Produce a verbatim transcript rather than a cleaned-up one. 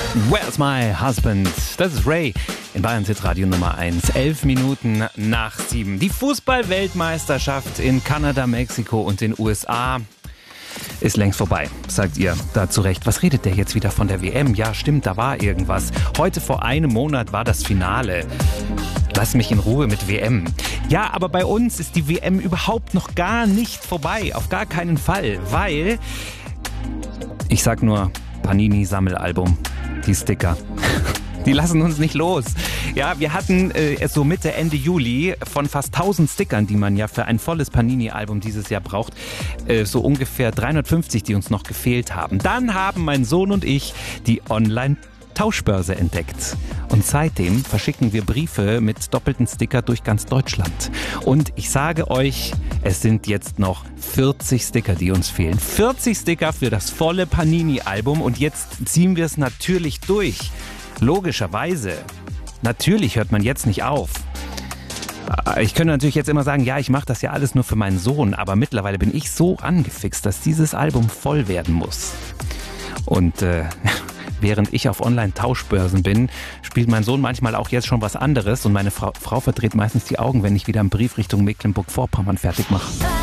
Where's My Husband? Das ist Ray in Bayern Hit Radio Nummer eins. Elf Minuten nach sieben. Die Fußball-Weltmeisterschaft in Kanada, Mexiko und den U S A ist längst vorbei, sagt ihr da zu Recht. Was redet der jetzt wieder von der W M? Ja, stimmt, da war irgendwas. Heute vor einem Monat war das Finale. Lass mich in Ruhe mit W M. Ja, aber bei uns ist die W M überhaupt noch gar nicht vorbei. Auf gar keinen Fall, weil... Ich sag nur Panini-Sammelalbum. Die Sticker. Die lassen uns nicht los. Ja, wir hatten äh, so Mitte, Ende Juli von fast tausend Stickern, die man ja für ein volles Panini-Album dieses Jahr braucht, äh, so ungefähr dreihundertfünfzig, die uns noch gefehlt haben. Dann haben mein Sohn und ich die Online-Tauschbörse entdeckt. Und seitdem verschicken wir Briefe mit doppelten Sticker durch ganz Deutschland. Und ich sage euch, es sind jetzt noch vierzig Sticker, die uns fehlen. vierzig Sticker für das volle Panini-Album. Und jetzt ziehen wir es natürlich durch. Logischerweise. Natürlich hört man jetzt nicht auf. Ich könnte natürlich jetzt immer sagen, ja, ich mache das ja alles nur für meinen Sohn. Aber mittlerweile bin ich so angefixt, dass dieses Album voll werden muss. Und äh, während ich auf Online-Tauschbörsen bin, spielt mein Sohn manchmal auch jetzt schon was anderes. Und meine Frau, Frau verdreht meistens die Augen, wenn ich wieder einen Brief Richtung Mecklenburg-Vorpommern fertig mache.